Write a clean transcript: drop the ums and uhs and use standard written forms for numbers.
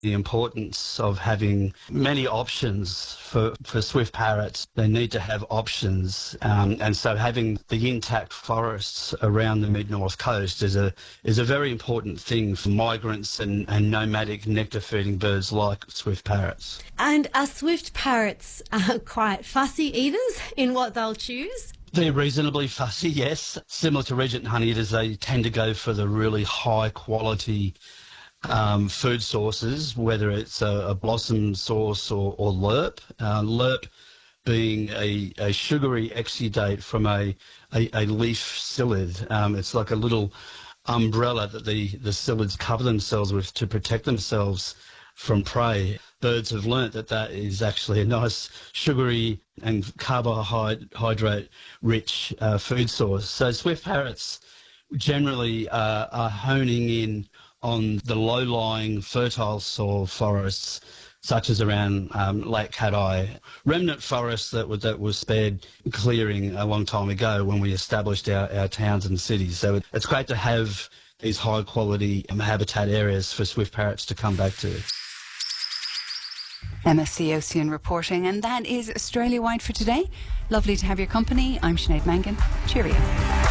the importance of having many options for swift parrots. They need to have options, and so having the intact forests around the mid-north coast is a very important thing for migrants and nomadic nectar-feeding birds like swift parrots. And are swift parrots quite fussy eaters in what they'll choose? They're reasonably fussy, yes. Similar to regent honeyeaters, they tend to go for the really high-quality food sources, whether it's a blossom source or lerp. Lerp being a sugary exudate from a leaf psyllid. It's like a little umbrella that the psyllids cover themselves with to protect themselves from prey. Birds have learnt that is actually a nice sugary and carbohydrate-rich food source. So swift parrots generally are honing in on the low-lying fertile soil forests, such as around Lake Cat Eye, remnant forests that were spared clearing a long time ago when we established our towns and cities. So it's great to have these high-quality habitat areas for swift parrots to come back to. MSC Ocean reporting, and that is Australia Wide for today. Lovely to have your company. I'm Sinead Mangan. Cheerio.